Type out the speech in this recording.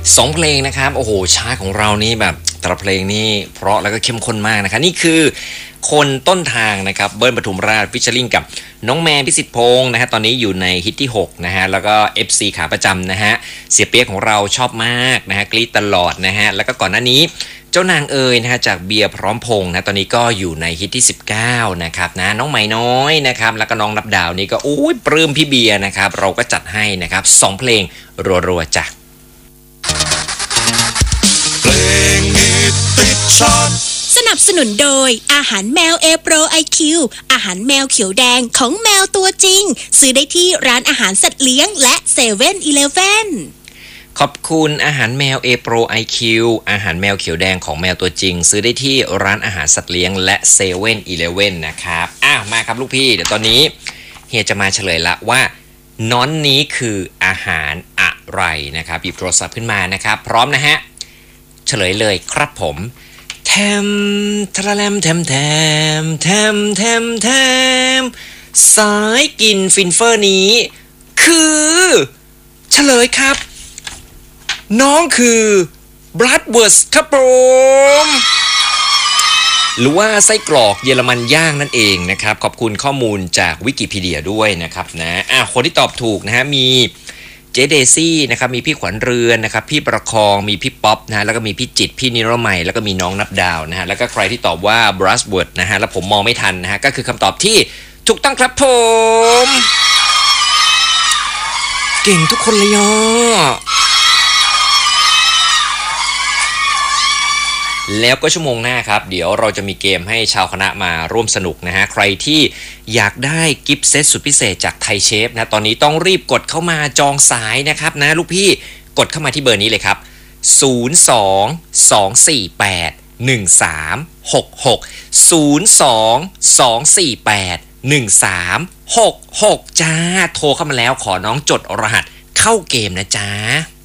2เพลงนะครับโอ้โหชาร์ตของเรานี่แบบแต่ละเพลงนี่เพราะแล้วก็เข้มข้นมากนะครับนี่คือคนต้นทางนะครับเบิร์นปทุมราชฟิชเชอริงกับน้องแมนพิสิทธิ์พงศ์นะฮะตอนนี้อยู่ในฮิตที่6นะฮะแล้วก็ FC ขาประจำนะฮะเสียเปียกของเราชอบมากนะฮะกรี๊ดตลอดนะฮะแล้วก็ก่อนหน้านี้เจ้านางเอ๋ยนะฮะจากเบียร์พร้อมพงศ์นะตอนนี้ก็อยู่ในฮิตที่19นะครับนะน้องไหมน้อยนะครับแล้วก็น้องนับดาวนี่ก็อุ้ยปลื้มพี่เบียร์นะครับเราก็จัดให้นะครับ2เพลงรัวๆจ้ะเพลงฮิตติดชาร์ตสนับสนุนโดยอาหารแมว A Pro IQ อาหารแมวเขียวแดงของแมวตัวจริงซื้อได้ที่ร้านอาหารสัตว์เลี้ยงและ7-Eleven ขอบคุณอาหารแมว A Pro IQ อาหารแมวเขียวแดงของแมวตัวจริงซื้อได้ที่ร้านอาหารสัตว์เลี้ยงและ7-Eleven นะครับมาครับลูกพี่เดี๋ยวตอนนี้เฮียจะมาเฉลยละว่าน้อนนี้คืออาหารอะไรนะครับหยิบโทรศัพท์ขึ้นมานะครับพร้อมนะฮะเฉลยเลยครับผมแทมทะแลมแทมแทมแทมแทมแทมสายกินฟินเฟอร์นี้คือเฉลยครับน้องคือบรัดเวิร์สครับผมหรือว่าไส้กรอกเยอรมันย่างนั่นเองนะครับขอบคุณข้อมูลจากวิกิพีเดียด้วยนะครับนะคนที่ตอบถูกนะฮะมีเจเดซี่นะครับมีพี่ขวัญเรือนนะครับพี่ประคองมีพี่ป๊อปนะฮะแล้วก็มีพี่จิตพี่นิรมัยแล้วก็มีน้องนับดาวนะฮะแล้วก็ใครที่ตอบว่าบรัสเวิร์ดนะฮะแล้วผมมองไม่ทันนะฮะก็คือคำตอบที่ถูกต้องครับผมเก่งทุกคนเลยอ่ะแล้วก็ชั่วโมงหน้าครับเดี๋ยวเราจะมีเกมให้ชาวคณะมาร่วมสนุกนะฮะใครที่อยากได้กิฟต์เซตสุดพิเศษจากไทยเชฟนะตอนนี้ต้องรีบกดเข้ามาจองสายนะครับนะลูกพี่กดเข้ามาที่เบอร์นี้เลยครับ02-248-1366 02-248-1366จ้าโทรเข้ามาแล้วขอน้องจดรหัสเข้าเกมนะจ๊ะ